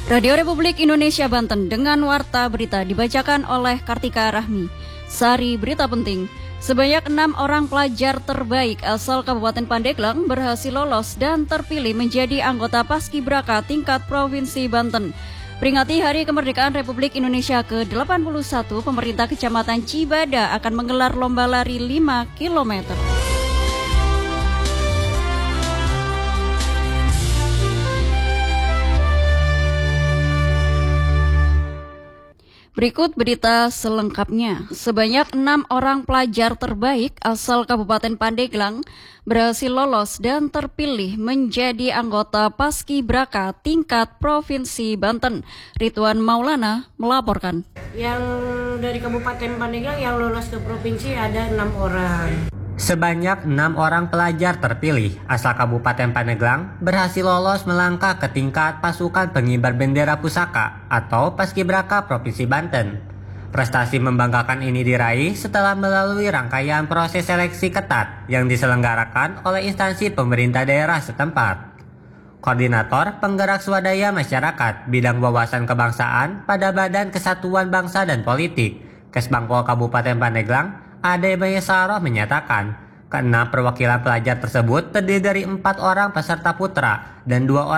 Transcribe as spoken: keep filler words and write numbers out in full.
Radio Republik Indonesia Banten dengan warta berita dibacakan oleh Kartika Rahmi. Sari berita penting, sebanyak enam orang pelajar terbaik asal Kabupaten Pandeglang berhasil lolos dan terpilih menjadi anggota Paskibraka tingkat Provinsi Banten. Peringati Hari Kemerdekaan Republik Indonesia ke delapan puluh satu, pemerintah Kecamatan Cibada akan menggelar lomba lari lima kilometer. Berikut berita selengkapnya. Sebanyak enam orang pelajar terbaik asal Kabupaten Pandeglang berhasil lolos dan terpilih menjadi anggota Paskibraka tingkat Provinsi Banten. Ridwan Maulana melaporkan. Yang dari Kabupaten Pandeglang yang lolos ke provinsi ada enam orang. Sebanyak enam orang pelajar terpilih asal Kabupaten Pandeglang berhasil lolos melangkah ke tingkat pasukan pengibar bendera pusaka atau Paskibraka Provinsi Banten. Prestasi membanggakan ini diraih setelah melalui rangkaian proses seleksi ketat yang diselenggarakan oleh instansi pemerintah daerah setempat. Koordinator Penggerak Swadaya Masyarakat Bidang Wawasan Kebangsaan pada Badan Kesatuan Bangsa dan Politik, Kesbangpol Kabupaten Pandeglang, Ade Bayesaroh menyatakan, keenam perwakilan pelajar tersebut terdiri dari empat orang peserta putra dan dua orang